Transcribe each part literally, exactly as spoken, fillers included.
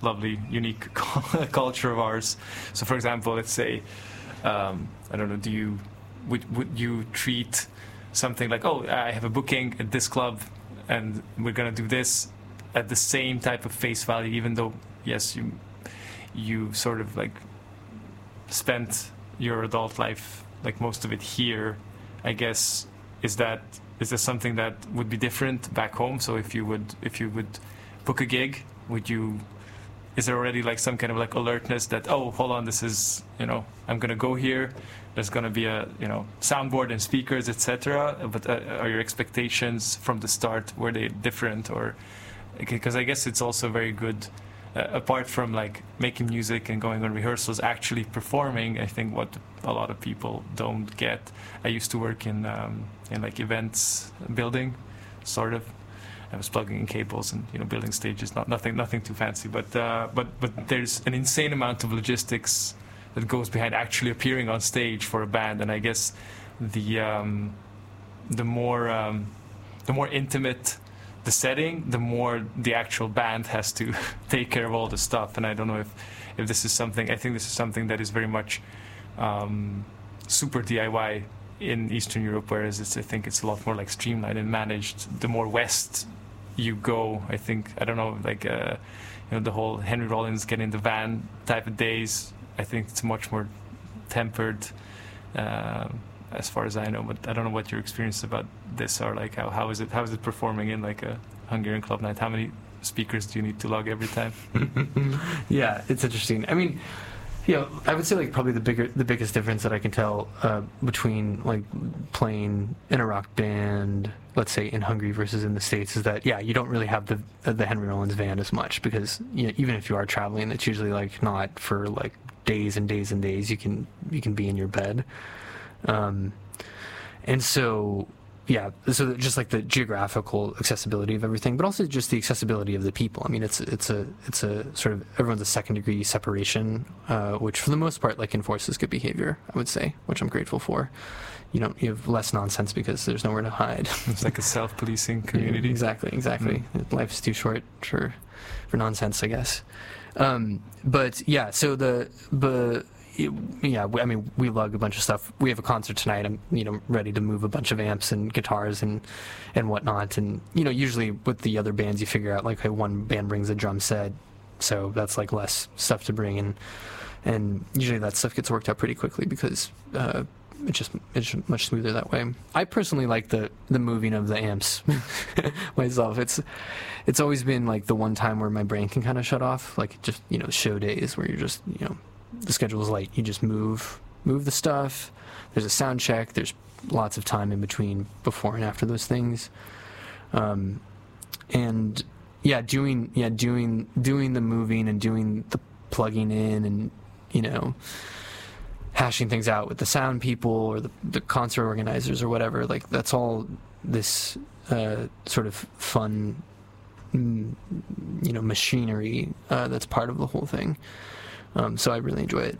lovely, unique culture of ours. So, for example, let's say, um, I don't know, do you would would you treat something like, oh, I have a booking at this club, and we're gonna do this at the same type of face value, even though yes, you you sort of like spent your adult life, like most of it here, I guess. Is that is there something that would be different back home? So if you would if you would book a gig, would you is there already like some kind of like alertness that, oh, hold on, this is, you know, I'm gonna go here, there's gonna be a, you know, soundboard and speakers, etc. But uh, are your expectations from the start, were they different? Or because I guess it's also very good, uh, apart from like making music and going on rehearsals, actually performing. I think what a lot of people don't get. I used to work in um, in like events building, sort of. I was plugging in cables and, you know, building stages. Not nothing nothing too fancy, but uh, but but there's an insane amount of logistics that goes behind actually appearing on stage for a band. And I guess the um, the more um, the more intimate the setting, the more the actual band has to take care of all the stuff. And I don't know if, if this is something, I think this is something that is very much um, super D I Y in Eastern Europe, whereas it's, I think it's a lot more like streamlined and managed. The more west you go, I think, I don't know, like, uh, you know, the whole Henry Rollins get in the van type of days, I think it's much more tempered, uh, as far as I know. But I don't know what your experience about this are, like how, how is it how is it performing in like a Hungarian club night? How many speakers do you need to lug every time? Yeah, it's interesting. I mean, you know, I would say like probably the bigger the biggest difference that I can tell uh, between like playing in a rock band, let's say in Hungary versus in the States, is that yeah, you don't really have the the Henry Rollins van as much, because, you know, even if you are traveling, it's usually like not for like days and days and days. You can you can be in your bed. Um, and so, yeah, so just like the geographical accessibility of everything, but also just the accessibility of the people. I mean, it's it's a it's a sort of everyone's a second degree separation, uh, which for the most part like enforces good behavior, I would say, which I'm grateful for. You know, you have less nonsense because there's nowhere to hide. It's like a self-policing community. Yeah, exactly, exactly. Mm. Life's too short for for nonsense, I guess. Um, but yeah, so the the. Yeah, I mean, we lug a bunch of stuff. We have a concert tonight. I'm, you know, ready to move a bunch of amps and guitars and and whatnot. And, you know, usually with the other bands, you figure out like, hey, one band brings a drum set, so that's like less stuff to bring. And and usually that stuff gets worked out pretty quickly because uh, it's just it's much smoother that way. I personally like the the moving of the amps myself. It's it's always been like the one time where my brain can kind of shut off, like just, you know, show days where you're just, you know, the schedule is light. You just move move the stuff. There's a sound check. There's lots of time in between before and after those things. Um, and yeah, doing yeah doing doing the moving and doing the plugging in and, you know, hashing things out with the sound people or the, the concert organizers or whatever. Like, that's all this uh, sort of fun, you know, machinery uh, that's part of the whole thing. Um, so I really enjoy it.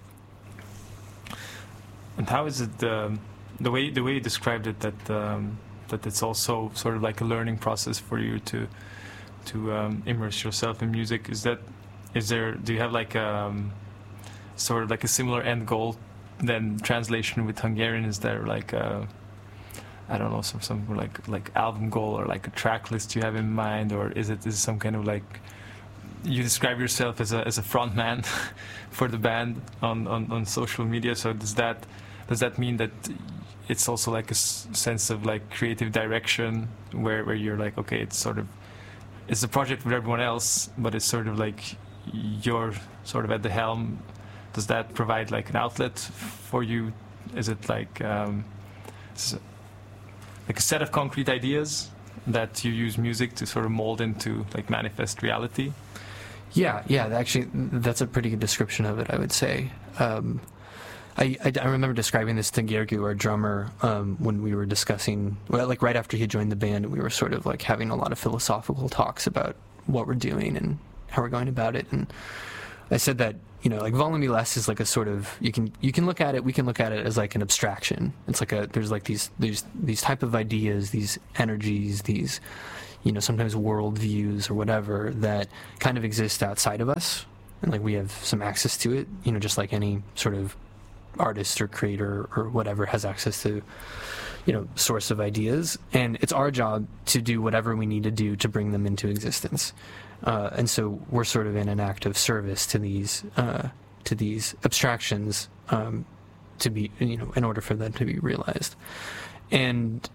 And how is it um, the way the way you described it, that um, that it's also sort of like a learning process for you to to um, immerse yourself in music? Is that is there do you have like um, sort of like a similar end goal than translation with Hungarian? Is there like a, I don't know, some some like like album goal or like a track list you have in mind, or is it is it some kind of like, you describe yourself as a as a front man for the band on, on, on social media, so does that does that mean that it's also like a s- sense of like creative direction where, where you're like, okay, it's sort of it's a project with everyone else, but it's sort of like you're sort of at the helm? Does that provide like an outlet for you? Is it like um, like a set of concrete ideas that you use music to sort of mold into like manifest reality? Yeah, yeah, actually, that's a pretty good description of it, I would say. Um, I, I, I remember describing this to Gergu, our drummer, um, when we were discussing, well, like right after he joined the band, and we were sort of like having a lot of philosophical talks about what we're doing and how we're going about it. And I said that, you know, like Volume Less is like a sort of, you can you can look at it, we can look at it as like an abstraction. It's like a, there's like these, there's these type of ideas, these energies, these, you know, sometimes worldviews or whatever that kind of exist outside of us. And like we have some access to it, you know, just like any sort of artist or creator or whatever has access to, you know, source of ideas. And it's our job to do whatever we need to do to bring them into existence. Uh, and so we're sort of in an act of service to these uh, to these abstractions um, to be, you know, in order for them to be realized. And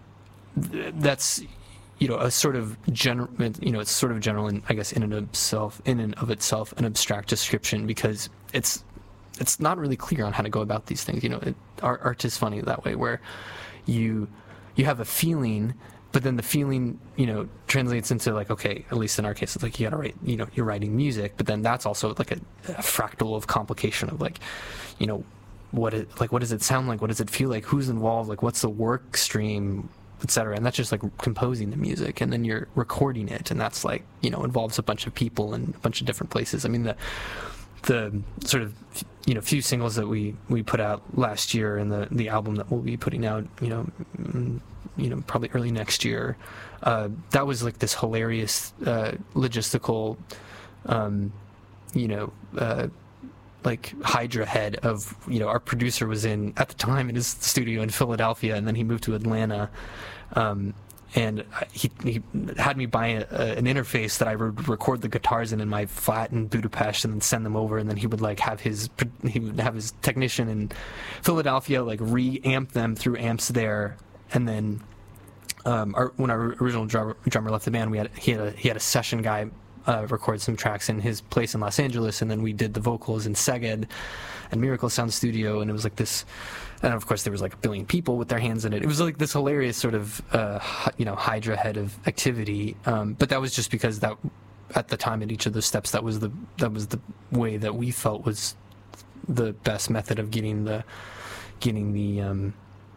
th- that's, you know, a sort of general, you know, it's sort of general, and I guess in and of itself, in and of itself, an abstract description, because it's it's not really clear on how to go about these things. You know, it, art, art is funny that way, where you you have a feeling. But then the feeling, you know, translates into like, okay, at least in our case, it's like you gotta write, you know, you're writing music, but then that's also like a, a fractal of complication of like, you know, what it, like, what does it sound like? What does it feel like? Who's involved? Like, what's the work stream, et cetera? And that's just like composing the music, and then you're recording it, and that's like, you know, involves a bunch of people and a bunch of different places. I mean, the the sort of, you know, few singles that we, we put out last year, and the, the album that we'll be putting out, you know, mm, you know, probably early next year, uh, that was like this hilarious uh, logistical, um, you know, uh, like Hydra head of, you know, our producer was in, at the time, in his studio in Philadelphia, and then he moved to Atlanta. Um, and he, he had me buy a, a, an interface that I would record the guitars in in my flat in Budapest, and then send them over, and then he would like have his he would have his technician in Philadelphia like re-amp them through amps there, and then um, our, when our original drummer, drummer left the band, we had he had a he had a session guy uh, record some tracks in his place in Los Angeles, and then we did the vocals in Szeged and Miracle Sound Studio, and it was like this. And of course, there was like a billion people with their hands in it. It was like this hilarious sort of, uh, you know, Hydra head of activity. Um, but that was just because that, at the time, at each of those steps, that was the that was the way that we felt was the best method of getting the, getting the, um,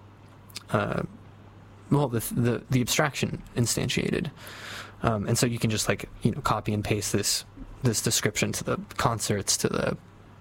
uh, well, the the the abstraction instantiated. Um, and so you can just like, you know, copy and paste this this description to the concerts, to the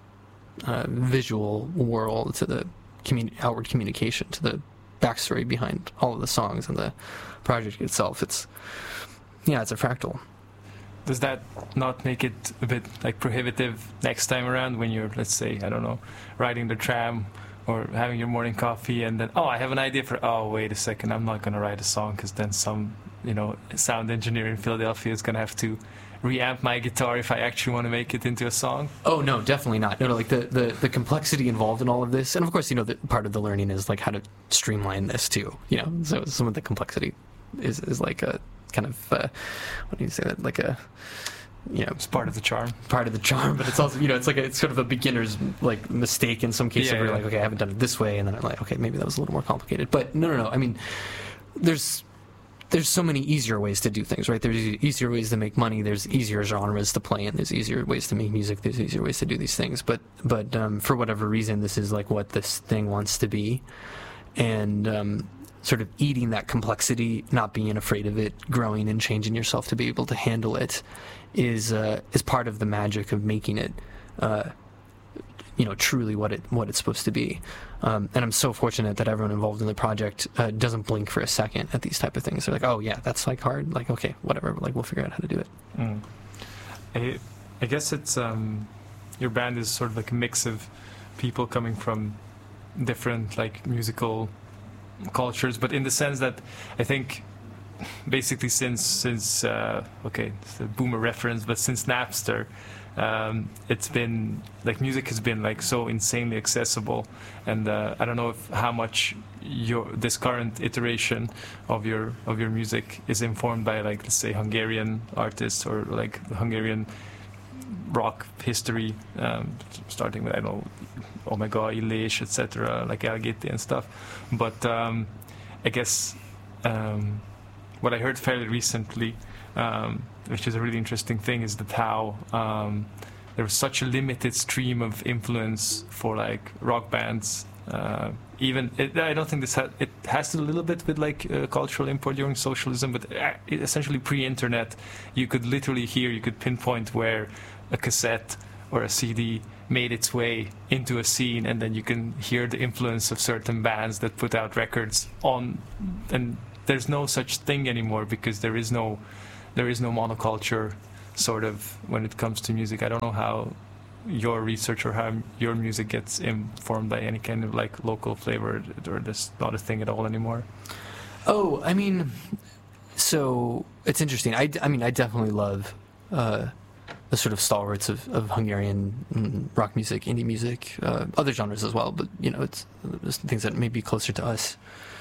uh, visual world, to the Communi- outward communication, to the backstory behind all of the songs and the project itself. It's, yeah, it's a fractal. Does that not make it a bit like prohibitive next time around when you're, let's say, I don't know, riding the tram or having your morning coffee, and then, oh, I have an idea for, oh, wait a second, I'm not going to write a song because then some, you know, sound engineer in Philadelphia is going to have to reamp my guitar if I actually want to make it into a song? Oh no, definitely not. No, no, like the, the, the complexity involved in all of this, and of course, you know, the, part of the learning is like how to streamline this too. You know, so some of the complexity is is like a kind of uh, what do you say that like a you know, it's part of the charm. Part of the charm, but it's also, you know, it's like a, it's sort of a beginner's like mistake in some cases, yeah, where yeah. you're like, okay, I haven't done it this way, and then I'm like, okay, maybe that was a little more complicated. But no, no, no. I mean, there's. There's so many easier ways to do things, right? There's easier ways to make money. There's easier genres to play in. There's easier ways to make music. There's easier ways to do these things. But but um, for whatever reason, this is like what this thing wants to be, and um, sort of eating that complexity, not being afraid of it, growing and changing yourself to be able to handle it, is uh, is part of the magic of making it, uh, you know, truly what it what it's supposed to be. Um, and I'm so fortunate that everyone involved in the project uh, doesn't blink for a second at these type of things. They're like, oh yeah, that's like hard. Like, okay, whatever. Like, we'll figure out how to do it. Mm. I, I guess it's um, your band is sort of like a mix of people coming from different like musical cultures, but in the sense that I think basically since since uh, okay, it's a boomer reference, but since Napster. Um, it's been like music has been like so insanely accessible, and uh, I don't know if how much your this current iteration of your of your music is informed by like, let's say, Hungarian artists or like Hungarian rock history, um, starting with, I don't know, Omega, Illés, et cetera, like Elgeti and stuff. But um, I guess um, what I heard fairly recently, um, which is a really interesting thing, is that how um, there was such a limited stream of influence for like rock bands. Uh, even it, I don't think this ha- it has to do a little bit with like uh, cultural import during socialism, but uh, essentially pre-internet, you could literally hear, you could pinpoint where a cassette or a C D made its way into a scene, and then you can hear the influence of certain bands that put out records on, and there's no such thing anymore because there is no there is no monoculture sort of when it comes to music. I don't know how your research or how your music gets informed by any kind of like local flavor, or that's not a thing at all anymore. Oh, I mean, so it's interesting. I, I mean, I definitely love uh, the sort of stalwarts of, of Hungarian mm, rock music, indie music, uh, other genres as well, but, you know, it's just things that may be closer to us.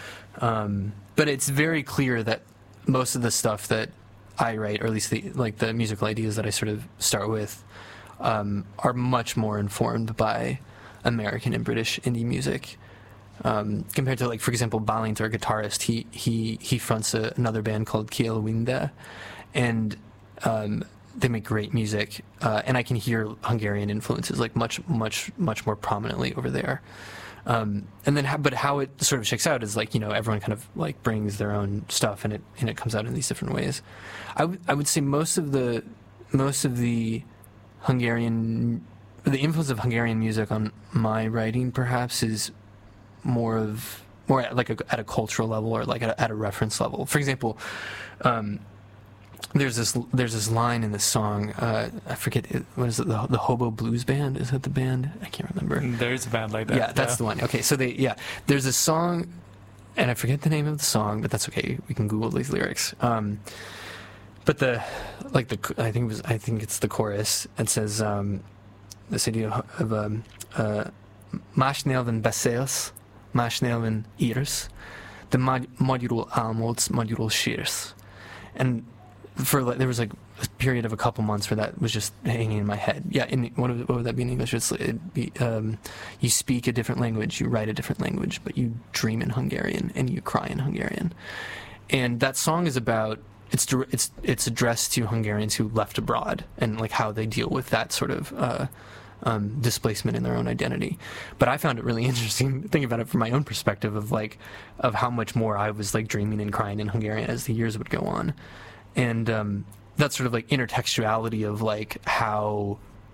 Um, but it's very clear that most of the stuff that I write, or at least the like the musical ideas that I sort of start with, um, are much more informed by American and British indie music. Um, compared to, like, for example, Balint, our guitarist, he he he fronts a, another band called Kiel Winde, and um, they make great music, uh, and I can hear Hungarian influences like much much much more prominently over there. Um, and then, how, but how it sort of shakes out is like, you know, everyone kind of like brings their own stuff, and it and it comes out in these different ways. I, w- I would say most of the most of the Hungarian, the influence of Hungarian music on my writing perhaps is more of more at like a, at a cultural level, or like at a, at a reference level. For example, um, there's this there's this line in this song. Uh, I forget it, what is it? The, the Hobo Blues Band, is that the band? I can't remember. There is a band like that. Yeah, that's yeah. the one. Okay, so they yeah, there's a song, and I forget the name of the song, but that's okay. We can Google these lyrics. Um, but the like the I think it was I think it's the chorus. It says um, this idea of um, uh, Más nyelven beszélsz, más nyelven írsz, de magyarul álmodsz, magyarul sírsz. And for like, there was like a period of a couple months where that was just hanging in my head. Yeah, in what would, what would that be in English? It's it'd be um, you speak a different language, you write a different language, but you dream in Hungarian and you cry in Hungarian. And that song is about it's it's it's addressed to Hungarians who left abroad and like how they deal with that sort of uh, um, displacement in their own identity. But I found it really interesting thinking about it from my own perspective of like of how much more I was like dreaming and crying in Hungarian as the years would go on. And um, that sort of like intertextuality of like how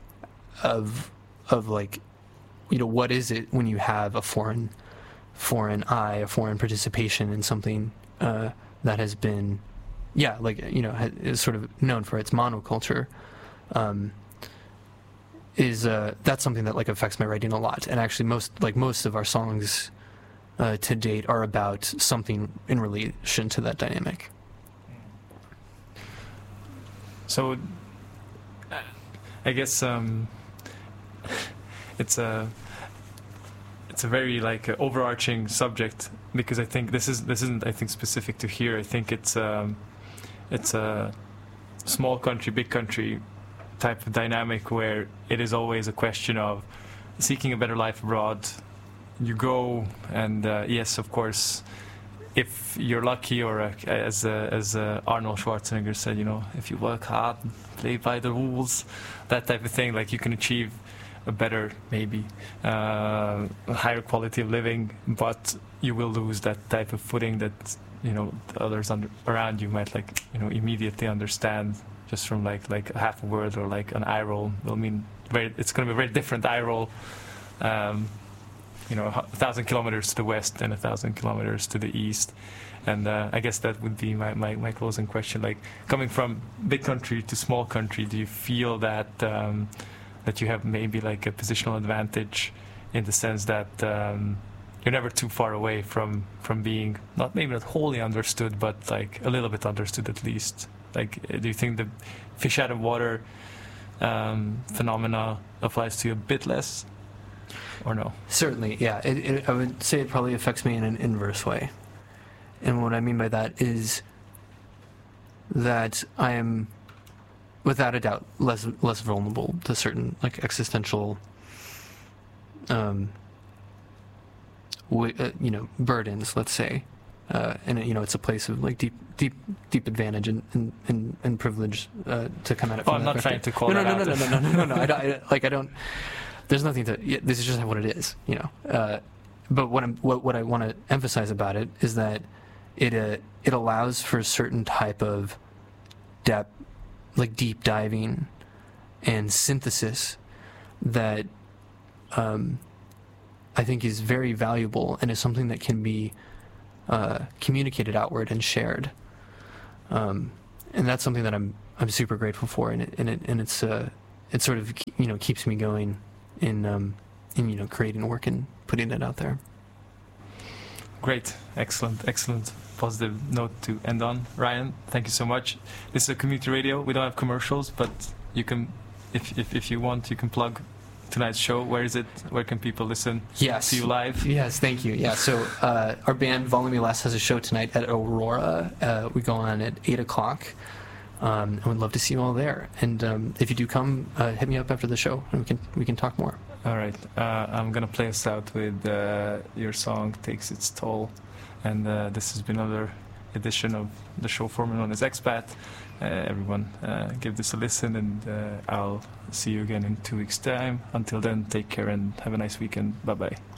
of of like, you know, what is it when you have a foreign foreign eye, a foreign participation in something uh, that has been, yeah, like, you know, ha- is sort of known for its monoculture, um, is uh, that's something that like affects my writing a lot. And actually, most like most of our songs uh, to date are about something in relation to that dynamic. So, I guess um, it's a it's a very like uh, overarching subject, because I think this is this isn't I think specific to here. I think it's um, it's a small country, big country type of dynamic where it is always a question of seeking a better life abroad. You go, and uh, yes, of course, if you're lucky, or uh, as uh, as uh, Arnold Schwarzenegger said, you know, if you work hard, play by the rules, that type of thing, like you can achieve a better, maybe uh, a higher quality of living, but you will lose that type of footing that, you know, the others under, around you might like, you know, immediately understand just from like like a half a word or like an eye roll. Will mean very. It's going to be a very different eye roll. Um, you know, a thousand kilometers to the west and a thousand kilometers to the east. And uh, I guess that would be my, my, my closing question. Like, coming from big country to small country, do you feel that um, that you have maybe like a positional advantage in the sense that um, you're never too far away from, from being, not maybe not wholly understood, but like a little bit understood at least? Like, do you think the fish out of water um, phenomena applies to you a bit less? Or no? Certainly, yeah. It, it, I would say it probably affects me in an inverse way. And what I mean by that is that I am, without a doubt, less less vulnerable to certain like existential, um, w- uh, you know, burdens. Let's say, uh, and you know, it's a place of like deep, deep, deep advantage and and, and, and privilege uh, to come at it. Oh, From I'm that not trying to call no, that no, no, out. no, no, no, no, no, no, no. I, don't, I like I don't. There's nothing to. Yeah, this is just what it is, you know. Uh, but what I'm, what what I want to emphasize about it is that it uh, it allows for a certain type of depth, like deep diving, and synthesis that um, I think is very valuable and is something that can be uh, communicated outward and shared. Um, and that's something that I'm I'm super grateful for, and it and it and it's uh, it sort of you know keeps me going in um, in you know creating work and putting it out there. Great, excellent, excellent positive note to end on. Ryan, thank you so much. This is a community radio. We don't have commercials, but you can, if if, if you want, you can plug tonight's show. Where is it? Where can people listen Yes. to you live? Yes, thank you. Yeah, so uh, our band Volume Less has a show tonight at Aurora. Uh, we go on at eight o'clock. Um, and we'd love to see you all there. And um, if you do come, uh, hit me up after the show, and we can we can talk more. All right, uh, I'm gonna play us out with uh, your song "Takes Its Toll," and uh, this has been another edition of the show formerly known as Expat. Uh, everyone, uh, give this a listen, and uh, I'll see you again in two weeks' time. Until then, take care and have a nice weekend. Bye bye.